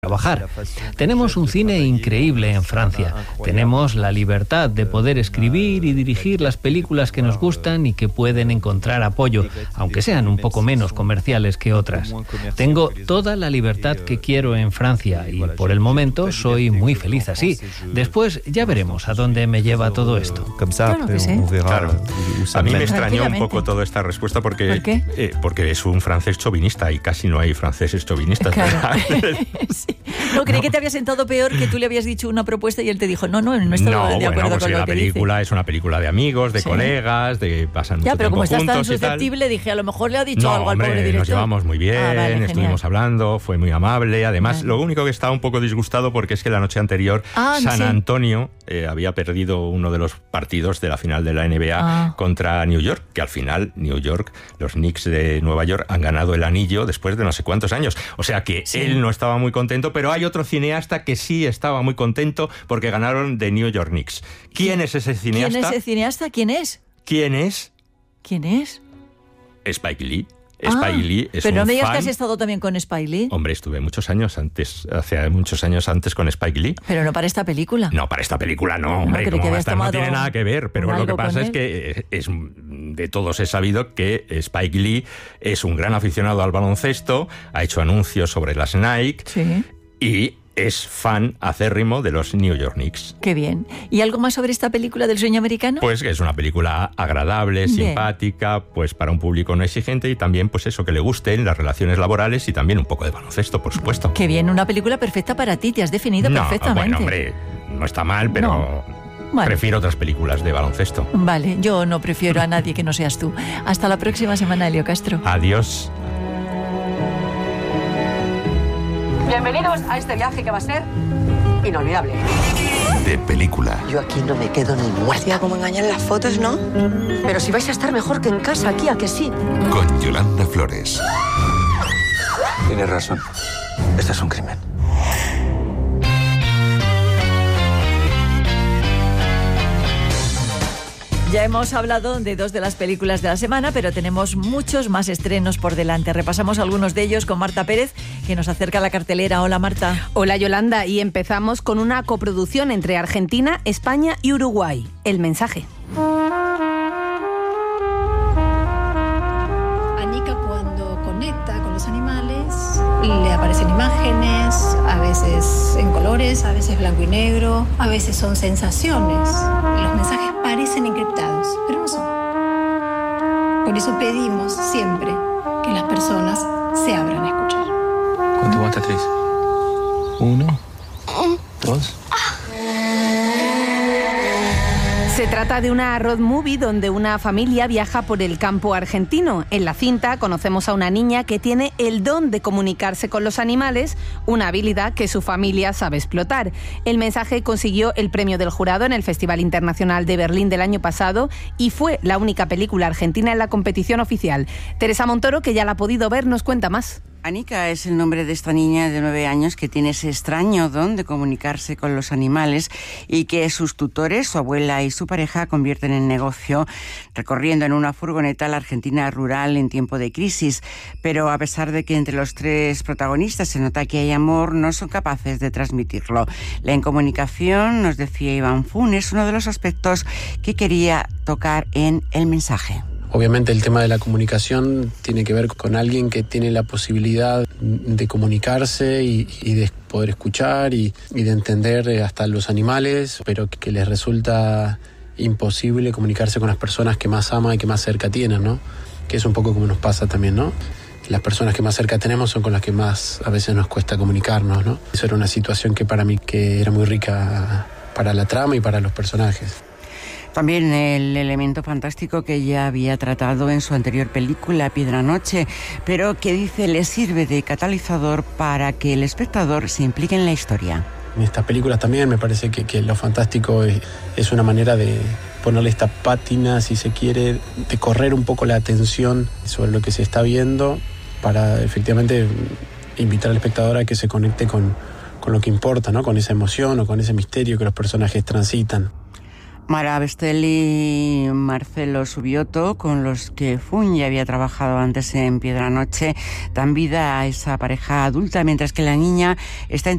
trabajar. Tenemos un cine increíble en Francia. Tenemos la libertad de poder escribir y dirigir las películas que nos gustan y que pueden encontrar apoyo, aunque sean un poco menos comerciales que otras. Tengo toda la libertad que quiero en Francia y por el momento soy muy feliz así. Después ya veremos a dónde me lleva todo esto. Claro que sí. Claro. A mí me extrañó un poco toda esta respuesta porque, ¿por qué? Porque es un francés chauvinista y casi no hay franceses chauvinistas. Claro. Sí. No, creí que te había sentado peor, que tú le habías dicho una propuesta y él te dijo, no estaba de acuerdo con lo la que película dice. Es una película de amigos, de colegas, de pasan mucho ya, pero tiempo como estás tan juntos susceptible, dije, a lo mejor le ha dicho algo al pobre director. Nos llevamos muy bien, vale, estuvimos hablando, fue muy amable. Además, lo único que estaba un poco disgustado porque es que la noche anterior San Antonio había perdido uno de los partidos de la final de la NBA contra New York, que al final New York, los Knicks de Nueva York han ganado el anillo después de no sé cuántos años. O sea que él no estaba muy contento, pero hay otro cineasta que sí estaba muy contento porque ganaron de New York Knicks. ¿Quién es ese cineasta? ¿Quién es ese cineasta? ¿Quién es? ¿Quién es? Spike Lee. Spike Lee es pero no un me digas fan. que has estado también con Spike Lee. Hombre, estuve hace muchos años antes con Spike Lee. Pero no para esta película. No, para esta película no, hombre. No tiene nada que ver, pero lo que pasa es que de todos he sabido que Spike Lee es un gran aficionado al baloncesto, ha hecho anuncios sobre las Nike y es fan acérrimo de los New York Knicks. Qué bien. ¿Y algo más sobre esta película del sueño americano? Pues que es una película agradable, simpática, pues para un público no exigente y también pues eso, que le gusten las relaciones laborales y también un poco de baloncesto, por supuesto. Qué bien, una película perfecta para ti, te has definido perfectamente. Bueno, hombre, no está mal, pero prefiero otras películas de baloncesto. Vale, yo no prefiero a nadie que no seas tú. Hasta la próxima semana, Elio Castro. Adiós. Bienvenidos a este viaje que va a ser inolvidable. De película. Yo aquí no me quedo ni muerta. Como engañan las fotos, ¿no? Pero si vais a estar mejor que en casa, aquí, ¿a que sí? Con Yolanda Flores. Tienes razón. Este es un crimen. Ya hemos hablado de 2 de las películas de la semana, pero tenemos muchos más estrenos por delante. Repasamos algunos de ellos con Marta Pérez, que nos acerca la cartelera. Hola, Marta. Hola, Yolanda. Y empezamos con una coproducción entre Argentina, España y Uruguay. El mensaje. Anika, cuando conecta con los animales, le aparecen imágenes, a veces en colores, a veces blanco y negro, a veces son sensaciones. Los mensajes parecen encriptados, pero no son. Por eso pedimos siempre que las personas se abran a escuchar. ¿Cuánto aguanta, 3? 1, 2. Se trata de una road movie donde una familia viaja por el campo argentino. En la cinta conocemos a una niña que tiene el don de comunicarse con los animales, una habilidad que su familia sabe explotar. El mensaje consiguió el premio del jurado en el Festival Internacional de Berlín del año pasado y fue la única película argentina en la competición oficial. Teresa Montoro, que ya la ha podido ver, nos cuenta más. Anika es el nombre de esta niña de 9 años que tiene ese extraño don de comunicarse con los animales y que sus tutores, su abuela y su pareja convierten en negocio recorriendo en una furgoneta la Argentina rural en tiempo de crisis. Pero a pesar de que entre los 3 protagonistas se nota que hay amor, no son capaces de transmitirlo. La incomunicación, nos decía Iván Funes, uno de los aspectos que quería tocar en el mensaje. Obviamente el tema de la comunicación tiene que ver con alguien que tiene la posibilidad de comunicarse y de poder escuchar y de entender hasta los animales, pero que les resulta imposible comunicarse con las personas que más ama y que más cerca tienen, ¿no? Que es un poco como nos pasa también, ¿no? Las personas que más cerca tenemos son con las que más a veces nos cuesta comunicarnos, ¿no? Eso era una situación que para mí que era muy rica para la trama y para los personajes. También el elemento fantástico que ya había tratado en su anterior película, Piedra Noche, pero que dice le sirve de catalizador para que el espectador se implique en la historia. En estas películas también me parece que lo fantástico es una manera de ponerle esta pátina, si se quiere, de correr un poco la atención sobre lo que se está viendo para efectivamente invitar al espectador a que se conecte con lo que importa, ¿no? Con esa emoción o con ese misterio que los personajes transitan. Mara Bestelli y Marcelo Subioto, con los que Fun ya había trabajado antes en Piedra Noche, dan vida a esa pareja adulta, mientras que la niña está